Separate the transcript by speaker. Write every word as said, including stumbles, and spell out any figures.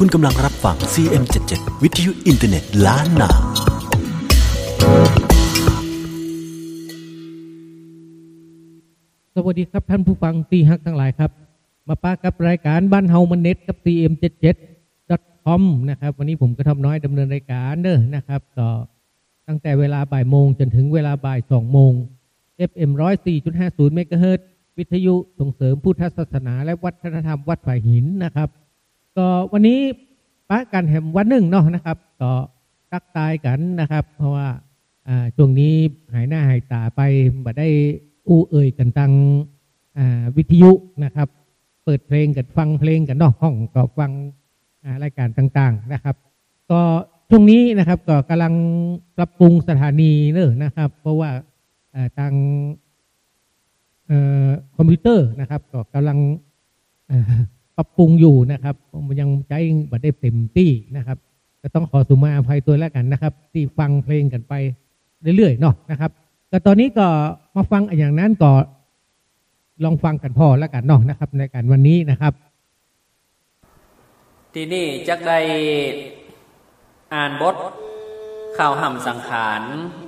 Speaker 1: คุณกำลังรับฟัง ซี เอ็ม เจ็ดสิบเจ็ด วิทยุอินเทอร์เน็ตล้านนา
Speaker 2: สวัสดีครับท่านผู้ฟังตีฮักทั้งหลายครับมาปะกับรายการบ้านเฮามันเน็ตกับ ซี เอ็ม เจ็ดสิบเจ็ด ดอท คอม นะครับวันนี้ผมกระทำน้อยดำเนินรายการเด้อนะครับก็ตั้งแต่เวลาบ่ายโมงจนถึงเวลาบ่ายสองโมง เอฟ เอ็ม หนึ่งร้อยสี่จุดห้าศูนย์ เมกะเฮิรตซ์วิทยุส่งเสริมพุทธศาสนาและวัฒนธรรมวัดฝ่ายหินนะครับก็วันนี้ปะกันแห่งวันหนึ่งเนาะนะครับก็ตักตายกันนะครับเพราะว่าอ่าช่วงนี้หายหน้าหายตาไปบ่ได้อู้เอ่ยกันตังอ่าวิทยุนะครับเปิดเพลงกันฟังเพลงกันเนาะห้องก็ฟังอ่ารายการต่างๆนะครับก็ช่วงนี้นะครับก็กำลังปรับปรุงสถานีเนอะนะครับเพราะว่าอ่าทางเอ่อคอมพิวเตอร์นะครับก็กำลังปรับปรุงอยู่นะครับมันยังใช้บัดได้เต็มที่นะครับก็ต้องขอสุมาอภัยตัวแล้วกันนะครับที่ฟังเพลงกันไปเรื่อยๆเนาะนะครับแต่ตอนนี้ก็มาฟังอย่างนั้นก็ลองฟังกันพอแล้วกันเนาะนะครับในการวันนี้นะครับ
Speaker 3: ที่นี่จักได้อ่านบทข่าวห่ำสังขาร